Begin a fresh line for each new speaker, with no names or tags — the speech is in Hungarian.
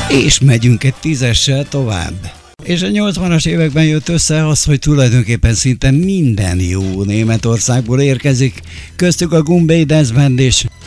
És megyünk egy 10-essel tovább. És a 80-as években jött össze az, hogy tulajdonképpen szinte minden jó Németországból érkezik, köztük a Gumbay Dance Band és